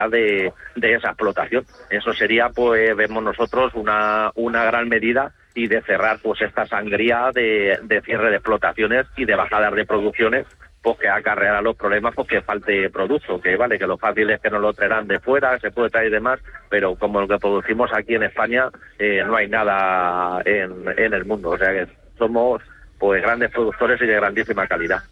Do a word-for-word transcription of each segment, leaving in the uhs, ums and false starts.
de, de esa explotación. Eso sería, pues, vemos nosotros una, una gran medida y de cerrar pues esta sangría de, de cierre de explotaciones y de bajadas de producciones, pues que acarreará los problemas porque falte producto, que vale, que lo fácil es que nos lo traerán de fuera, se puede traer y demás, pero como lo que producimos aquí en España, eh, no hay nada en, en el mundo, o sea que somos pues grandes productores y de grandísima calidad.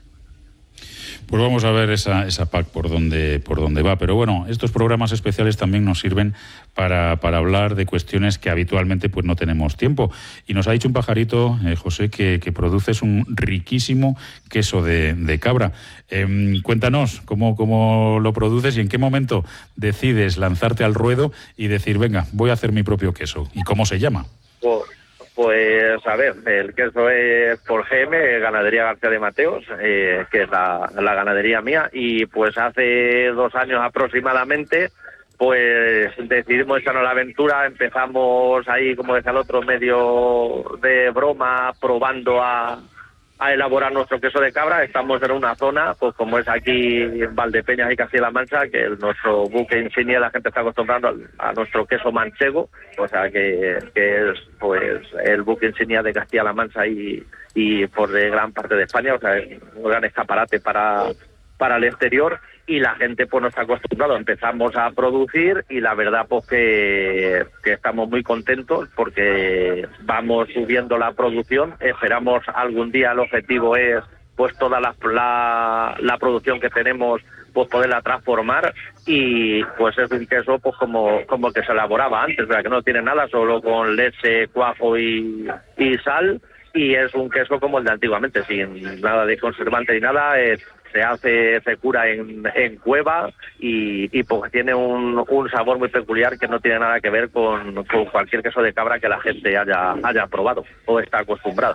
Pues vamos a ver esa, esa P A C por dónde, por dónde va. Pero bueno, estos programas especiales también nos sirven para, para hablar de cuestiones que habitualmente pues no tenemos tiempo. Y nos ha dicho un pajarito, eh, José, que, que produces un riquísimo queso de, de cabra. Eh, cuéntanos cómo, cómo lo produces y en qué momento decides lanzarte al ruedo y decir, venga, voy a hacer mi propio queso. ¿Y cómo se llama? Pues, Pues a ver, el queso es por G M, Ganadería García de Mateos, eh, que es la, la ganadería mía, y pues hace dos años aproximadamente, pues decidimos echarnos la aventura, empezamos ahí, como decía el otro, medio de broma, probando a, a elaborar nuestro queso de cabra. Estamos en una zona, pues como es aquí en Valdepeñas y Castilla-La Mancha, que es nuestro buque insignia, la gente está acostumbrando a, a nuestro queso manchego, o sea que, que es pues el buque insignia de Castilla-La Mancha y, y por de gran parte de España, o sea, es un gran escaparate para, para el exterior. Y la gente pues no está acostumbrado. Empezamos a producir y la verdad pues que, que estamos muy contentos porque vamos subiendo la producción. Esperamos algún día, el objetivo es pues toda la, la, la producción que tenemos pues poderla transformar y pues es un queso pues como, como el que se elaboraba antes, ¿verdad? Que no tiene nada, solo con leche, cuajo y, y sal, y es un queso como el de antiguamente, sin nada de conservante ni nada. Es, se hace, se cura en, en cueva y, y pues tiene un, un sabor muy peculiar que no tiene nada que ver con, con cualquier queso de cabra que la gente haya, haya probado o está acostumbrada.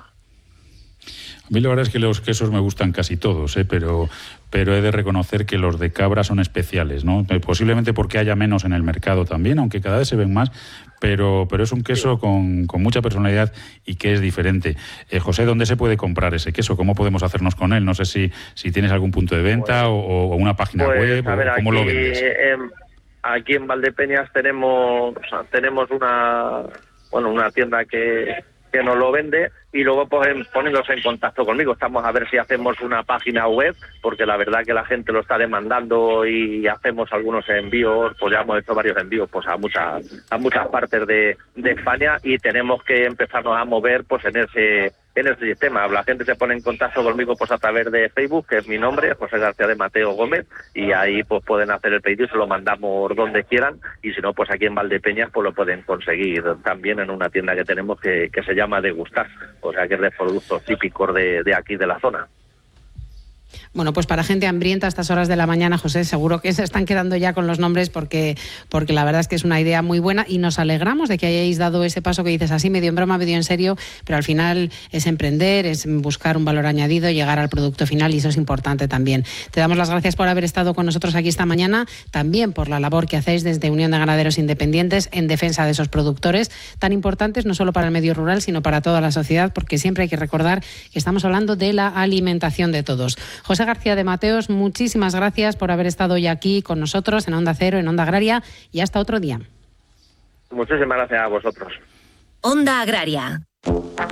A mí la verdad es que los quesos me gustan casi todos, ¿eh? pero, pero he de reconocer que los de cabra son especiales, ¿no? Posiblemente porque haya menos en el mercado también, aunque cada vez se ven más, pero, pero es un queso con, con mucha personalidad y que es diferente. Eh, José, ¿dónde se puede comprar ese queso? ¿Cómo podemos hacernos con él? No sé si, si tienes algún punto de venta pues, o, o una página pues, web, a ver, o cómo aquí, lo vendes. En, aquí en Valdepeñas tenemos, tenemos una, bueno, una tienda que... que nos lo vende y luego pues poniéndose en contacto conmigo. Estamos a ver si hacemos una página web, porque la verdad que la gente lo está demandando y hacemos algunos envíos, pues ya hemos hecho varios envíos pues a muchas a muchas partes de, de España y tenemos que empezarnos a mover pues en ese en ese sistema. La gente se pone en contacto conmigo pues a través de Facebook, que es mi nombre, José García de Mateo Gómez, y ahí pues pueden hacer el pedido y se lo mandamos donde quieran, y si no pues aquí en Valdepeñas pues lo pueden conseguir también en una tienda que tenemos que, que se llama Degustar, o sea que es de productos típicos de, de aquí de la zona. Bueno, pues para gente hambrienta a estas horas de la mañana, José, seguro que se están quedando ya con los nombres porque, porque la verdad es que es una idea muy buena y nos alegramos de que hayáis dado ese paso que dices así, medio en broma, medio en serio, pero al final es emprender, es buscar un valor añadido, llegar al producto final y eso es importante también. Te damos las gracias por haber estado con nosotros aquí esta mañana, también por la labor que hacéis desde Unión de Ganaderos Independientes en defensa de esos productores tan importantes, no solo para el medio rural, sino para toda la sociedad, porque siempre hay que recordar que estamos hablando de la alimentación de todos. José García de Mateos, muchísimas gracias por haber estado hoy aquí con nosotros en Onda Cero, en Onda Agraria, y hasta otro día. Muchísimas gracias a vosotros. Onda Agraria.